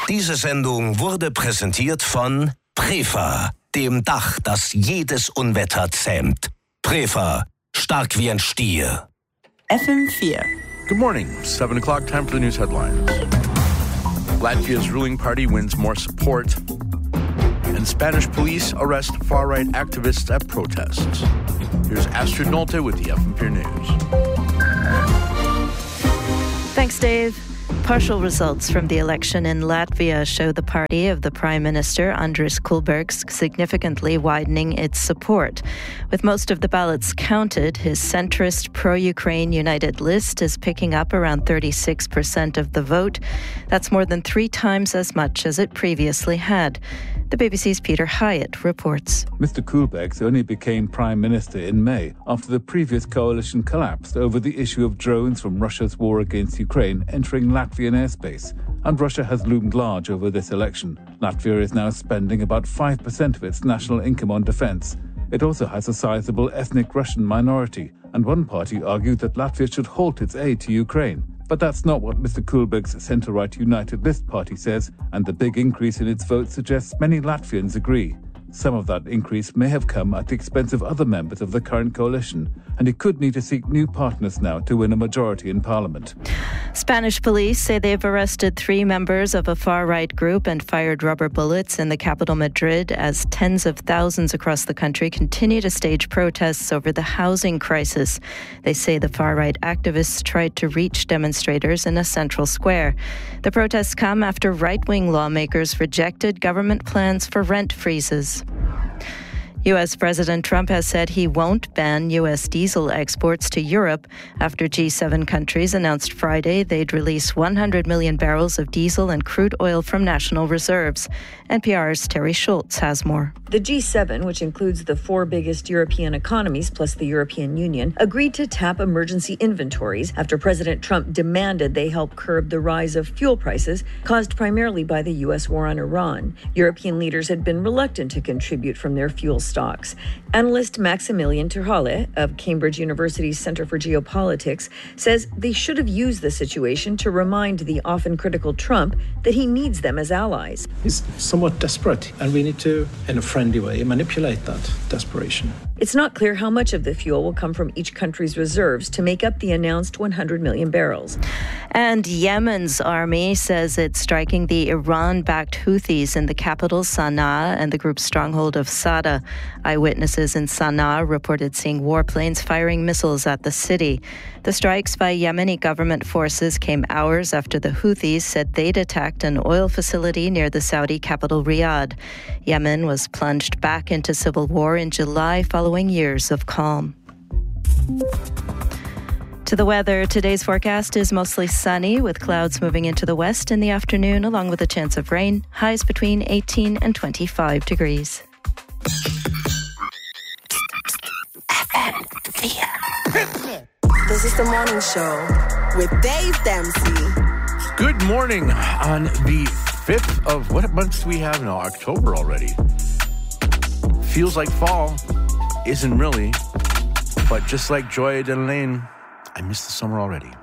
Diese Sendung wurde präsentiert von Prefa, dem Dach, das jedes Unwetter zähmt. Prefa, stark wie ein Stier. FM4. Good morning. 7 o'clock, time for the news headlines. Latvia's ruling party wins more support. And Spanish police arrest far-right activists at protests. Here's Astrid Nolte with the FM4 News. Thanks, Dave. Partial results from the election in Latvia show the party of the Prime Minister, Andris Kulbergs, significantly widening its support. With most of the ballots counted, his centrist pro-Ukraine United List is picking up around 36% of the vote. That's more than 3 times as much as it previously had. The BBC's Peter Hyatt reports. Mr. Kulbergs only became Prime Minister in May after the previous coalition collapsed over the issue of drones from Russia's war against Ukraine entering Latvian airspace. And Russia has loomed large over this election. Latvia is now spending about 5% of its national income on defence. It also has a sizable ethnic Russian minority, and one party argued that Latvia should halt its aid to Ukraine. But that's not what Mr. Kulberg's centre-right United List party says, and the big increase in its vote suggests many Latvians agree. Some of that increase may have come at the expense of other members of the current coalition, and he could need to seek new partners now to win a majority in Parliament. Spanish police say they've arrested 3 members of a far-right group and fired rubber bullets in the capital Madrid as tens of thousands across the country continue to stage protests over the housing crisis. They say the far-right activists tried to reach demonstrators in a central square. The protests come after right-wing lawmakers rejected government plans for rent freezes. U.S. President Trump has said he won't ban U.S. diesel exports to Europe after G7 countries announced Friday they'd release 100 million barrels of diesel and crude oil from national reserves. NPR's Terry Schultz has more. The G7, which includes the 4 biggest European economies plus the European Union, agreed to tap emergency inventories after President Trump demanded they help curb the rise of fuel prices caused primarily by the U.S. war on Iran. European leaders had been reluctant to contribute from their fuel stocks. Analyst Maximilian Terhalle of Cambridge University's Center for Geopolitics says they should have used the situation to remind the often critical Trump that he needs them as allies. He's somewhat desperate, and we need to, in a friendly way, manipulate that desperation. It's not clear how much of the fuel will come from each country's reserves to make up the announced 100 million barrels. And Yemen's army says it's striking the Iran-backed Houthis in the capital Sana'a and the group's stronghold of Sada. Eyewitnesses in Sana'a reported seeing warplanes firing missiles at the city. The strikes by Yemeni government forces came hours after the Houthis said they'd attacked an oil facility near the Saudi capital Riyadh. Yemen was plunged back into civil war in July following years of calm. To the weather, today's forecast is mostly sunny with clouds moving into the west in the afternoon along with a chance of rain, highs between 18 and 25 degrees. This is the morning show with Dave Dempsey. Good morning on the 5th of, what month do we have now? October already. Feels like fall. Isn't really. But just like Joy Delane, I miss the summer already.